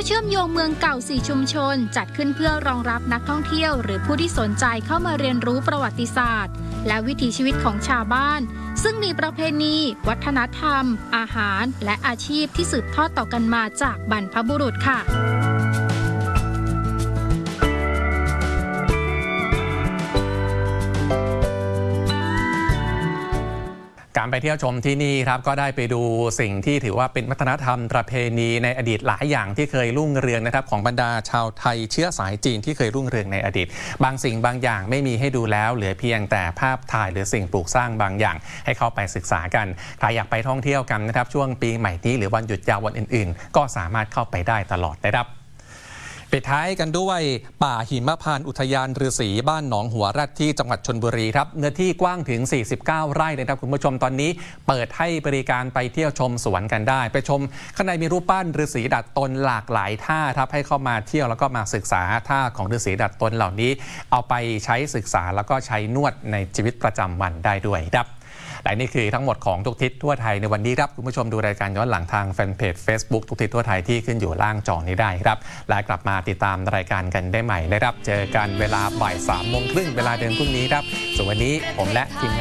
เชื่อมโยงเมืองเก่า4ชุมชนจัดขึ้นเพื่อรองรับนักท่องเที่ยวหรือผู้ที่สนใจเข้ามาเรียนรู้ประวัติศาสตร์และวิถีชีวิตของชาวบ้านซึ่งมีประเพณีวัฒนธรรมอาหารและอาชีพที่สืบทอดต่อกันมาจากบรรพบุรุษค่ะการไปเที่ยวชมที่นี่ครับก็ได้ไปดูสิ่งที่ถือว่าเป็นวัฒนธรรมประเพณีในอดีตหลายอย่างที่เคยรุ่งเรืองนะครับของบรรดาชาวไทยเชื้อสายจีนที่เคยรุ่งเรืองในอดีตบางสิ่งบางอย่างไม่มีให้ดูแล้วเหลือเพียงแต่ภาพถ่ายหรือสิ่งปลูกสร้างบางอย่างให้เข้าไปศึกษากันใครอยากไปท่องเที่ยวกันนะครับช่วงปีใหม่นี้หรือวันหยุดยาววันอื่นๆก็สามารถเข้าไปได้ตลอดนะครับปิดท้ายกันด้วยป่าหิมพานต์อุทยานฤาษีบ้านหนองหัวแรดที่จังหวัดชลบุรีครับเนื้อที่กว้างถึง49 ไร่เลยครับคุณผู้ชมตอนนี้เปิดให้บริการไปเที่ยวชมสวนกันได้ไปชมข้างในมีรูปปั้นฤาษีดัดตนหลากหลายท่าครับให้เข้ามาเที่ยวแล้วก็มาศึกษาท่าของฤาษีดัดตนเหล่านี้เอาไปใช้ศึกษาแล้วก็ใช้นวดในชีวิตประจำวันได้ด้วยครับและนี่คือทั้งหมดของทุกทิศทั่วไทยในวันนี้ครับคุณผู้ชมดูรายการย้อนหลังทางแฟนเพจ Facebook ทุกทิศทั่วไทยที่ขึ้นอยู่ล่างจอนี้ได้ครับและกลับมาติดตามรายการกันได้ใหม่นะครับเจอกันเวลาบ่าย 3:30 เวลาเดิมพรุ่งนี้ครับส่วนวันนี้ผมและทีม